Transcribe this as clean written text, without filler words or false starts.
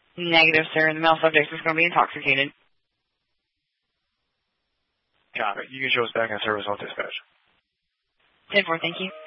Negative, sir. The male subject is going to be intoxicated. Got it. You can show us back on service. I'll dispatch. 10-4, thank you.